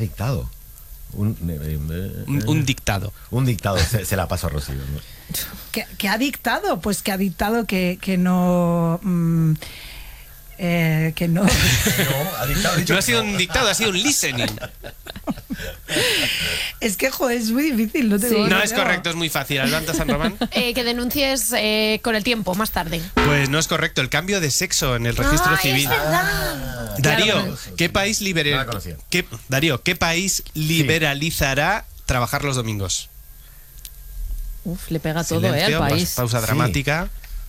dictado. Un dictado. Un dictado, se la paso a Rocío, ¿no? ¿Qué ha dictado? Pues que ha dictado que no... que no... No, ha dictado, No ha sido un dictado, ha sido un listening. Es que, joder, es muy difícil. No es correcto, es muy fácil. Adelanta, San Román. Que denuncies con el tiempo, más tarde. Pues no es correcto, el cambio de sexo en el registro civil. Es verdad. Darío, Claro. ¿qué país ¿qué país liberalizará trabajar los domingos? Uf, le pega todo, Silencio, al país. Pausa dramática.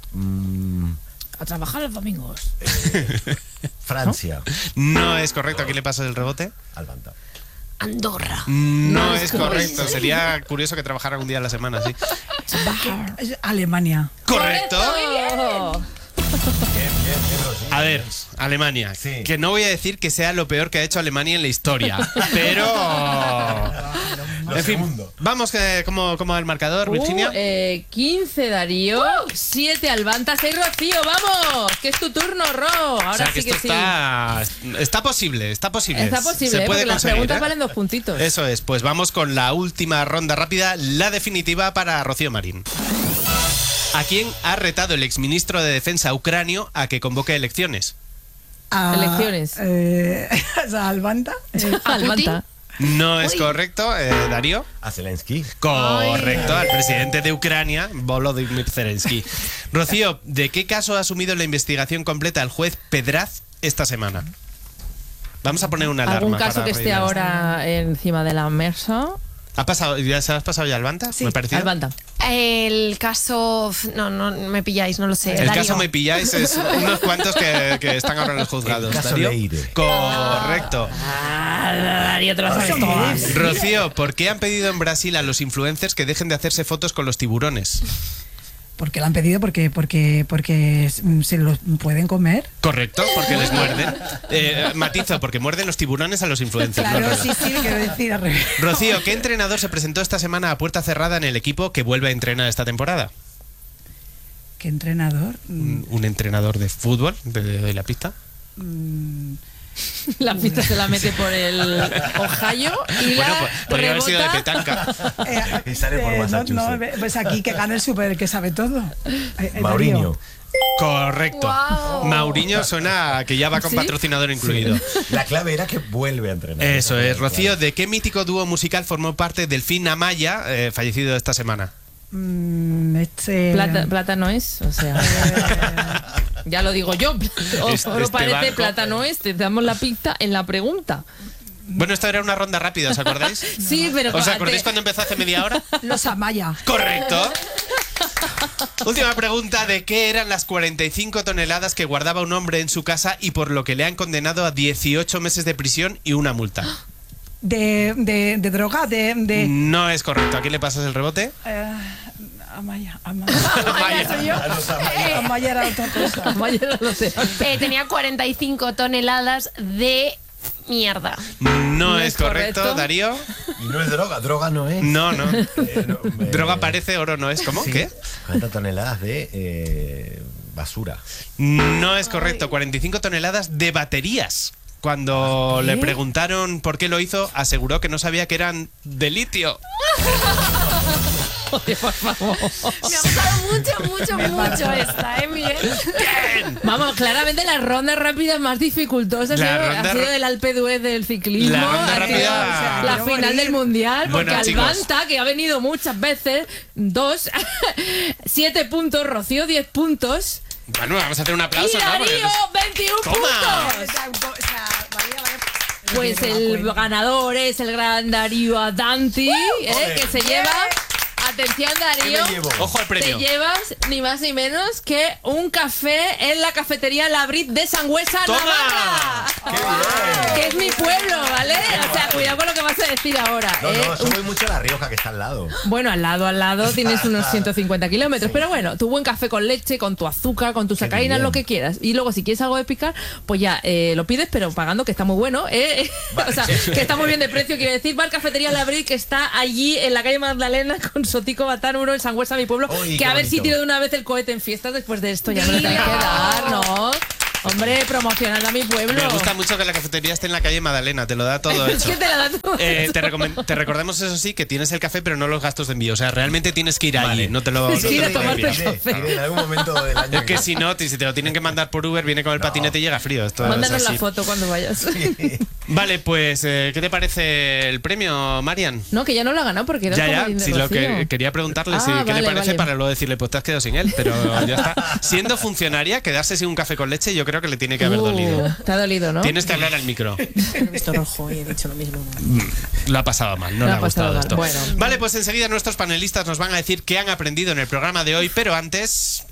A trabajar los domingos. Francia. No es correcto. ¿A quién le pasa el rebote? Albanta. Andorra. No es correcto. Sería curioso que trabajara un día a la semana, sí. Alemania. Correcto. Bien, A ver, Alemania. Sí. Que no voy a decir que sea lo peor que ha hecho Alemania en la historia, pero... En fin, vamos, ¿cómo va el marcador, Virginia? 15 Darío, 7 Albanta, 6 Rocío, vamos, que es tu turno, Ro. Ahora O sea, que sí esto que sí. está posible. Está posible, Se puede porque las conseguir, preguntas valen 2 puntitos. Eso es, pues vamos con la última ronda rápida, la definitiva para Rocío Marín. ¿A quién ha retado el exministro de Defensa ucranio a que convoque elecciones? Elecciones. Albanta. Albanta. No es correcto, Darío. A Zelensky. Correcto, al presidente de Ucrania, Volodymyr Zelensky. Rocío, ¿de qué caso ha asumido la investigación completa el juez Pedraz esta semana? Vamos a poner una alarma. ¿Algún caso para que esté rellenar. ahora encima de la mesa? ¿Ha pasado, ya se has pasado ya al Albanta? Sí, ¿Me ha parecido? Albanta. El caso... No me pilláis, no lo sé. El Darío. caso me pilláis es unos cuantos que están ahora en los juzgados. El caso Darío. Leire. Correcto. Darío, te lo sabes todas. Rocío, ¿por qué han pedido en Brasil a los influencers que dejen de hacerse fotos con los tiburones? Porque lo han pedido porque se los pueden comer. Correcto, porque les muerden. Matizo, porque muerden los tiburones a los influencers. no al Claro, revés. sí, quiero decir al revés. Rocío, ¿qué entrenador se presentó esta semana a puerta cerrada en el equipo que vuelve a entrenar esta temporada? ¿Qué entrenador? Un entrenador de fútbol, ¿te doy la pista? La pista se la mete por el Ohio y Bueno, la podría haber sido de rebota. petanca. Y sale por Massachusetts. Pues aquí que gana el super, el que sabe todo. Mauriño. Correcto. Wow. Mauriño suena a que ya va con ¿Sí? patrocinador incluido. La clave era que vuelve a entrenar. Eso es. Rocío, ¿de qué mítico dúo musical formó parte Delfín Amaya, fallecido esta semana? Plata no es, o sea. Ya lo digo yo. Oro parece, barco. plata no es. Te damos la pista en la pregunta. Bueno, esto era una ronda rápida, ¿os acordáis? Sí, pero. ¿Os acordáis cuando empezó hace media hora? Los Amaya. Correcto. Última pregunta, ¿de qué eran las 45 toneladas que guardaba un hombre en su casa y por lo que le han condenado a 18 meses de prisión y una multa? De droga, No es correcto. ¿A quién le pasas el rebote? Amaya. Amaya. ¿Soy yo? Amaya era otra cosa. Mañana lo sé. Tenía 45 toneladas de mierda. No es correcto, correcto. Darío. Y no es droga, droga no es. No. No, Droga parece, oro no es. ¿Cómo? sí, ¿Qué? 40 toneladas de basura. No es correcto. 45 toneladas de baterías. Cuando ¿Qué? le preguntaron por qué lo hizo, aseguró que no sabía que eran de litio. Joder, por favor. Me ha gustado mucho esta, Miguel. Vamos, claramente la ronda rápida más dificultosa ha sido el Alpe d'Huez del ciclismo. La ronda ha sido rápida- la Quiero final morir. del mundial. Bueno, Porque chicos. Albanta, que ha venido muchas veces, 7 puntos, Rocío 10 puntos. Bueno, vamos a hacer un Y aplauso, ¿no? Porque Darío 21 ¡Toma! puntos. Pues el ganador es el gran Darío Adanti, que se lleva. Atención, Darío. ¿Qué me llevo? Ojo al premio. Te llevas ni más ni menos que un café en la cafetería La Brit de Sangüesa, ¡Toma! Navarra. ¡Qué bien! Que es mi pueblo, ¿vale? O sea, cuidado con lo que vas a decir ahora. No, eso voy mucho a La Rioja, que está al lado. Bueno, al lado tienes unos 150 kilómetros. Pero bueno, tu buen café con leche, con tu azúcar, con tu sacarina, bien. lo que quieras. Y luego, si quieres algo de picar, pues ya lo pides, pero pagando, que está muy bueno. Vale. O sea, que está muy bien de precio. Quiero decir, Bar Cafetería La Brit, que está allí en la calle Magdalena con Sotico Batán 1 en Sangüesa, mi pueblo. Uy, que qué a ver si bonito. tiro de una vez el cohete en fiestas después de esto. Ya no le tengo que dar, ¿no? Hombre, promocionando a mi pueblo. Me gusta mucho que la cafetería esté en la calle Madalena, te lo da todo Es hecho. que te la da todo. Te recordamos, eso sí, que tienes el café, pero no los gastos de envío. O sea, realmente tienes que ir allí, Vale. no te lo Es que ir a no te lo tomarte envían. el café. En algún momento del año. Es que si no, si te lo tienen que mandar por Uber, viene con el patinete y llega frío. Esto Mándanos es la así. foto cuando vayas. Vale, pues, ¿qué te parece el premio, Marian? No, que ya no lo ha ganado porque era Ya, el ya, comodín de si lo que Rocío. quería preguntarle Ah, si, qué le vale, parece vale. para luego decirle, pues te has quedado sin él, pero ya está. Siendo funcionaria, quedarse sin un café con leche, yo creo que le tiene que haber dolido. Te ha dolido, ¿no? Tienes que hablar al micro. He visto rojo y he dicho lo mismo. Lo ha pasado mal, no Lo le ha ha gustado pasado esto. mal, bueno. Vale, pues enseguida nuestros panelistas nos van a decir qué han aprendido en el programa de hoy, pero antes...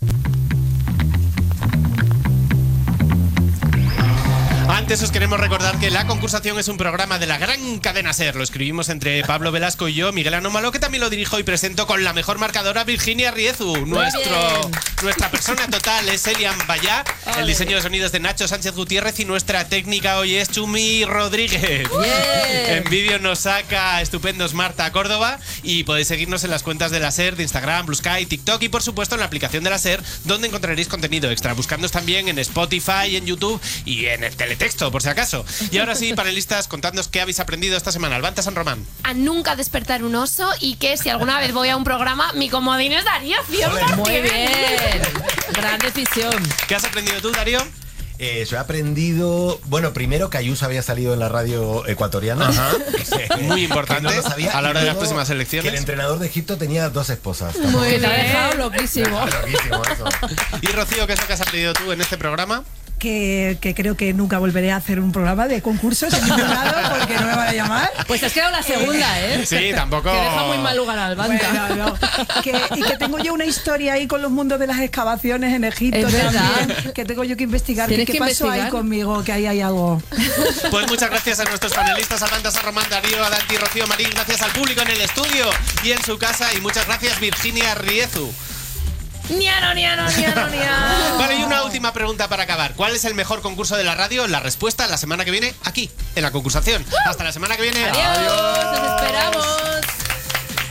Antes os queremos recordar que La Concursación es un programa de la gran cadena SER. Lo escribimos entre Pablo Velasco y yo, Miguel Anómalo, que también lo dirijo y presento con la mejor marcadora, Virginia Riezu. Nuestra persona total es Elian Bayá, el diseño de sonidos de Nacho Sánchez Gutiérrez y nuestra técnica hoy es Chumi Rodríguez. Bien. En vídeo nos saca estupendos Marta Córdoba y podéis seguirnos en las cuentas de la SER, de Instagram, Blue Sky, TikTok y por supuesto en la aplicación de la SER, donde encontraréis contenido extra. Buscándonos también en Spotify, en YouTube y en el teletexto, por si acaso. Y ahora sí, panelistas, contadnos qué habéis aprendido esta semana. Albanta San Román. A nunca despertar un oso y que si alguna vez voy a un programa, mi comodín es Darío 100%. Muy bien. Gran decisión. ¿Qué has aprendido tú, Darío? Yo he aprendido, bueno, primero que Ayuso había salido en la radio ecuatoriana. Muy importante Que no lo sabía, a la hora y de las luego próximas que el elecciones. entrenador de Egipto tenía 2 esposas. Muy Tampoco- Te ha dejado loquísimo. Loquísimo eso. Y Rocío, ¿qué es lo que has aprendido tú en este programa? Que creo que nunca volveré a hacer un programa de concursos en ningún lado porque no me van a llamar. Pues te has quedado la segunda, ¿eh? Sí, tampoco... Que deja muy mal lugar al Albanta. Bueno, no. Y que tengo yo una historia ahí con los mundos de las excavaciones en Egipto Es verdad. también, que tengo yo que investigar. Tienes ¿Qué que pasó investigar. ahí conmigo? Que ahí hay algo. Pues muchas gracias a nuestros panelistas, Albanta San Román, Darío, Adanti, Rocío Marín. Gracias al público en el estudio y en su casa. Y muchas gracias, Virginia Riezu. Niano, niano, niano, niano. Vale, y una última pregunta para acabar. ¿Cuál es el mejor concurso de la radio? La respuesta la semana que viene, aquí, en La Concursación. Hasta la semana que viene. Adiós, os esperamos.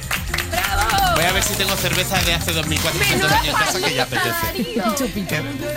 ¡Bravo! Voy a ver si tengo cerveza de hace 2400 años en casa que ya apetece. Darío.